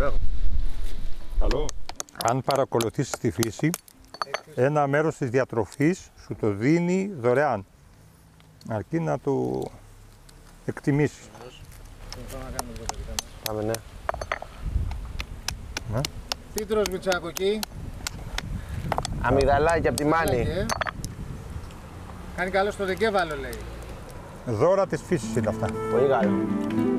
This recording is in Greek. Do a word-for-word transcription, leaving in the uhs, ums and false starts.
Ωραίο. Καλό. Αν παρακολουθήσεις τη φύση, ένα μέρος της διατροφής σου το δίνει δωρεάν. Αρκεί να το εκτιμήσεις. Πάμε, ναι. Ναι. Τι τρως Μητσάκο εκεί? Αμυγδαλάκι από τη Μάνη. Ε. Κάνει καλό στο δεγκέφαλο λέει. Δώρα της φύσης είναι αυτά. Πολύ καλό.